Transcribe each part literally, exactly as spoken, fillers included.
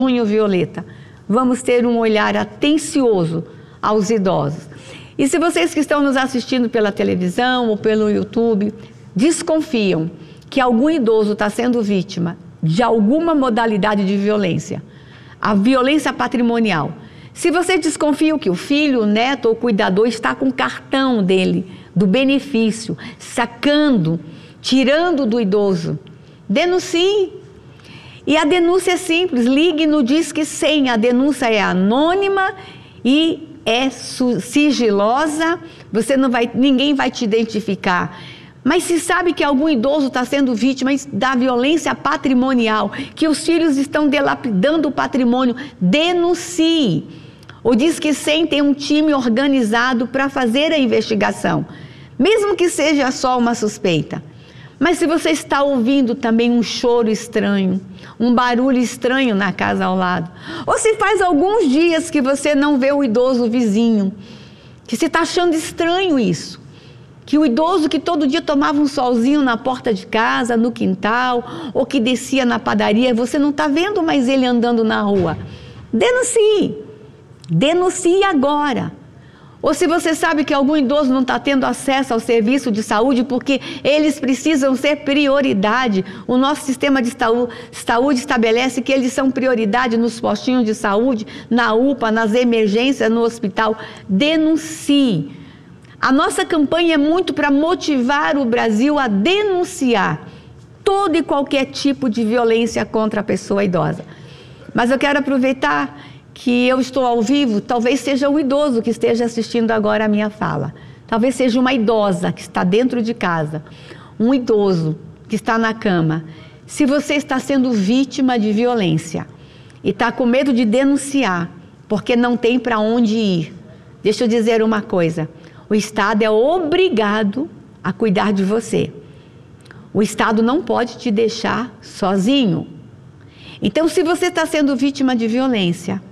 junho violeta. Vamos ter um olhar atencioso aos idosos. E se vocês que estão nos assistindo pela televisão ou pelo YouTube desconfiam que algum idoso está sendo vítima de alguma modalidade de violência, a violência patrimonial, se você desconfia que o filho, o neto ou o cuidador está com o cartão dele, do benefício, sacando, tirando do idoso, denuncie. E a denúncia é simples, ligue no Disque cem, a denúncia é anônima e é sigilosa, você não vai, ninguém vai te identificar. Mas se sabe que algum idoso está sendo vítima da violência patrimonial, que os filhos estão dilapidando o patrimônio, denuncie. O Disque cem tem um time organizado para fazer a investigação, mesmo que seja só uma suspeita. Mas se você está ouvindo também um choro estranho, um barulho estranho na casa ao lado, ou se faz alguns dias que você não vê o idoso vizinho, que você está achando estranho isso, que o idoso que todo dia tomava um solzinho na porta de casa, no quintal, ou que descia na padaria, você não está vendo mais ele andando na rua, denuncie, denuncie agora. Ou se você sabe que algum idoso não está tendo acesso ao serviço de saúde porque eles precisam ser prioridade, o nosso sistema de saúde estabelece que eles são prioridade nos postinhos de saúde, na U P A, nas emergências, no hospital, denuncie. A nossa campanha é muito para motivar o Brasil a denunciar todo e qualquer tipo de violência contra a pessoa idosa. Mas eu quero aproveitar que eu estou ao vivo, talvez seja um idoso que esteja assistindo agora a minha fala. Talvez seja uma idosa que está dentro de casa, um idoso que está na cama. Se você está sendo vítima de violência e está com medo de denunciar, porque não tem para onde ir, deixa eu dizer uma coisa, o Estado é obrigado a cuidar de você. O Estado não pode te deixar sozinho. Então, se você está sendo vítima de violência,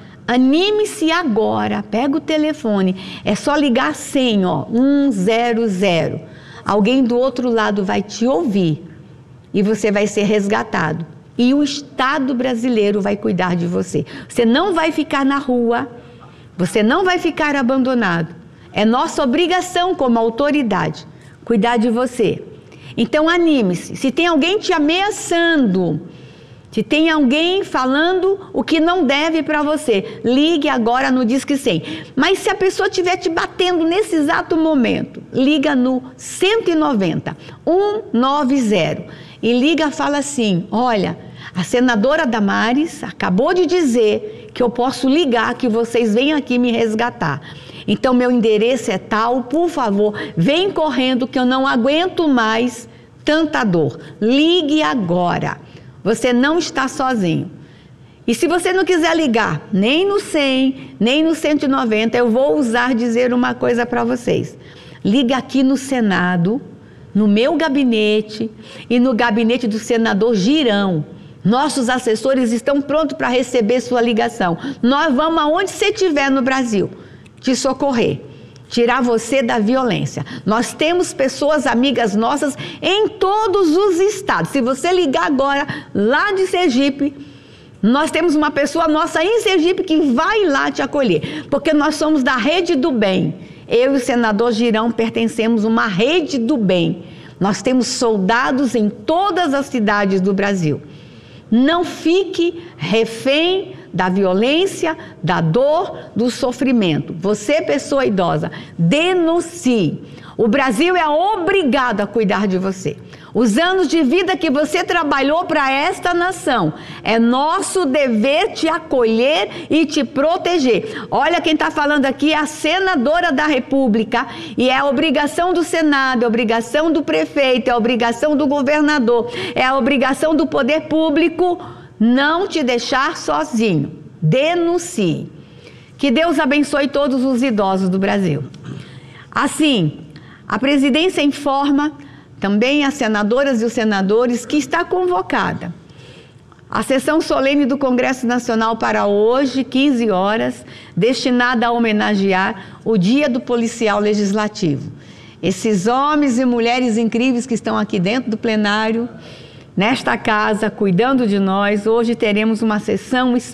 anime-se agora, pega o telefone, é só ligar cem, ó, um zero zero. Alguém do outro lado vai te ouvir e você vai ser resgatado. E o Estado brasileiro vai cuidar de você. Você não vai ficar na rua, você não vai ficar abandonado. É nossa obrigação como autoridade cuidar de você. Então anime-se. Se tem alguém te ameaçando, se tem alguém falando o que não deve para você, ligue agora no Disque cem. Mas se a pessoa estiver te batendo nesse exato momento, liga no cento e noventa, um nove zero. E liga e fala assim, olha, a senadora Damares acabou de dizer que eu posso ligar, que vocês venham aqui me resgatar. Então meu endereço é tal, por favor, vem correndo que eu não aguento mais tanta dor. Ligue agora. Você não está sozinho. E se você não quiser ligar nem no cem, nem no cento e noventa, eu vou ousar dizer uma coisa para vocês. Liga aqui no Senado, no meu gabinete e no gabinete do senador Girão. Nossos assessores estão prontos para receber sua ligação. Nós vamos aonde você estiver no Brasil te socorrer, tirar você da violência. Nós temos pessoas amigas nossas em todos os estados. Se você ligar agora lá de Sergipe, nós temos uma pessoa nossa em Sergipe que vai lá te acolher, porque nós somos da Rede do Bem. Eu e o senador Girão pertencemos a uma Rede do Bem. Nós temos soldados em todas as cidades do Brasil. Não fique refém da violência, da dor, do sofrimento. Você, pessoa idosa, denuncie. O Brasil é obrigado a cuidar de você. Os anos de vida que você trabalhou para esta nação, é nosso dever te acolher e te proteger. Olha quem está falando aqui, é a senadora da República, e é a obrigação do Senado, é a obrigação do prefeito, é a obrigação do governador, é a obrigação do poder público não te deixar sozinho. Denuncie. Que Deus abençoe todos os idosos do Brasil. Assim, a presidência informa também as senadoras e os senadores que está convocada a sessão solene do Congresso Nacional para hoje, quinze horas, destinada a homenagear o Dia do Policial Legislativo. Esses homens e mulheres incríveis que estão aqui dentro do plenário, nesta casa, cuidando de nós. Hoje teremos uma sessão especial